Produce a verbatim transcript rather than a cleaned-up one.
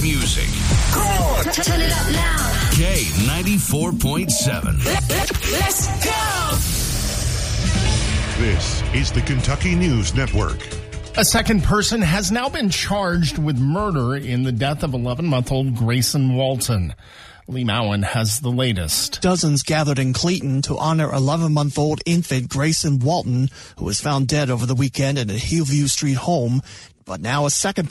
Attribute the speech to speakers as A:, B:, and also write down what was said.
A: Music.
B: Turn it up now.
A: K ninety-four point seven.
B: Let's go.
C: This is the Kentucky News Network.
D: A second person has now been charged with murder in the death of eleven-month-old Grayson Walton. Lee Mowen has the latest.
E: Dozens gathered in Clayton to honor eleven-month-old infant Grayson Walton, who was found dead over the weekend in a Hillview Street home. But now a second